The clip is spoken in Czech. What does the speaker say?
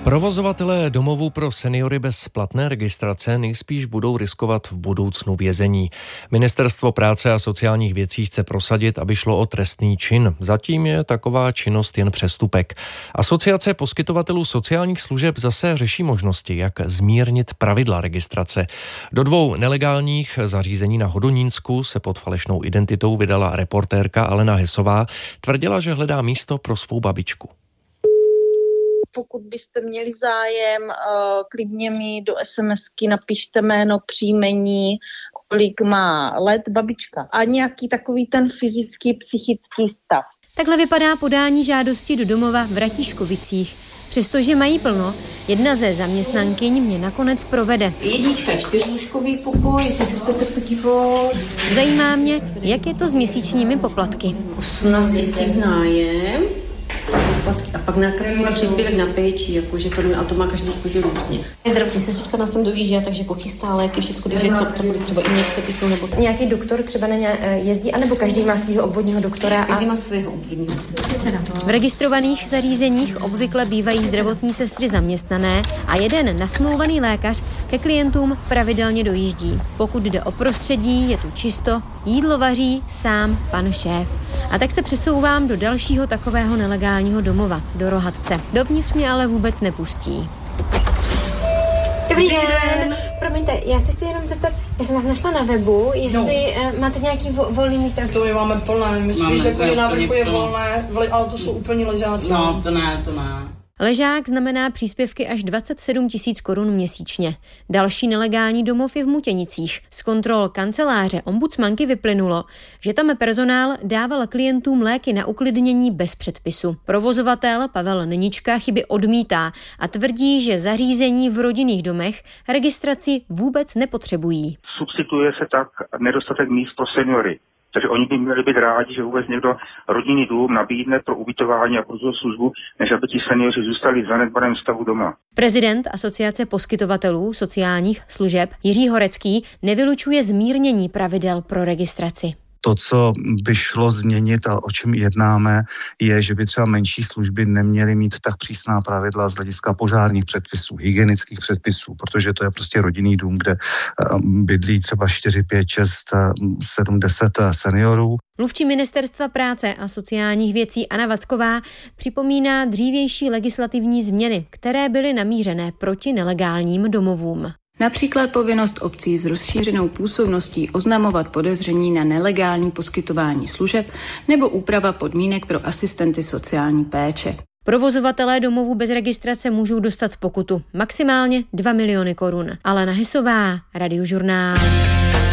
Provozovatelé domovů pro seniory bez platné registrace nejspíš budou riskovat v budoucnu vězení. Ministerstvo práce a sociálních věcí chce prosadit, aby šlo o trestný čin. Zatím je taková činnost jen přestupek. Asociace poskytovatelů sociálních služeb zase řeší možnosti, jak zmírnit pravidla registrace. Do 2 nelegálních zařízení na Hodonínsku se pod falešnou identitou vydala reportérka Alena Hesová. Tvrdila, že hledá místo pro svou babičku. Pokud byste měli zájem, klidně mi do SMSky napište jméno, příjmení, kolik má let babička a nějaký takový ten fyzický, psychický stav. Takhle vypadá podání žádosti do domova v Ratíškovicích. Přestože mají plno, jedna ze zaměstnankyň mě nakonec provede. 1, 4lůžkový pokoj, jestli se chcete podívat. Zajímá mě, jak je to s měsíčními poplatky. 18 000 nájem. A pak na příspěvek na péči, jakože to, a to má každý jakože různě. Zdravotní sestřička nás sem dojíždí, takže pochystá léky, všechno, když je cokoliv, třeba injekce pichnu nebo... Nějaký doktor třeba na ně jezdí, anebo každý má svého obvodního doktora? Každý má svého obvodního. V registrovaných zařízeních obvykle bývají zdravotní sestry zaměstnané a jeden nasmlouvaný lékař ke klientům pravidelně dojíždí. Pokud jde o prostředí, je tu čisto, jídlo vaří sám pan šéf. A tak se přesouvám do dalšího takového nelegálního domova, do Rohatce. Dovnitř mě ale vůbec nepustí. Dobrý den. Promiňte, já se chci jenom zeptat, já jsem vás našla na webu, jestli máte nějaký volný místa. To my máme plné, my spíš jako na vrchu je volné, ale to jsou úplně ležáci. No, to ne. Ležák znamená příspěvky až 27 000 korun měsíčně. Další nelegální domov je v Mutěnicích. Z kontrol kanceláře ombudsmanky vyplynulo, že tam personál dával klientům léky na uklidnění bez předpisu. Provozovatel Pavel Nenička chyby odmítá a tvrdí, že zařízení v rodinných domech registraci vůbec nepotřebují. Substituje se tak nedostatek míst pro seniory. Takže oni by měli být rádi, že vůbec někdo rodinný dům nabídne pro ubytování a pro službu, než aby ti seniori zůstali v zanedbaném stavu doma. Prezident Asociace poskytovatelů sociálních služeb Jiří Horecký nevylučuje zmírnění pravidel pro registraci. To, co by šlo změnit a o čem jednáme, je, že by třeba menší služby neměly mít tak přísná pravidla z hlediska požárních předpisů, hygienických předpisů, protože to je prostě rodinný dům, kde bydlí třeba 4, 5, 6, 7, 10 seniorů. Mluvčí Ministerstva práce a sociálních věcí Anna Vacková připomíná dřívější legislativní změny, které byly namířené proti nelegálním domovům. Například povinnost obcí s rozšířenou působností oznamovat podezření na nelegální poskytování služeb nebo úprava podmínek pro asistenty sociální péče. Provozovatelé domovů bez registrace můžou dostat pokutu maximálně 2 miliony korun. Alena Hesová, Radiožurnál.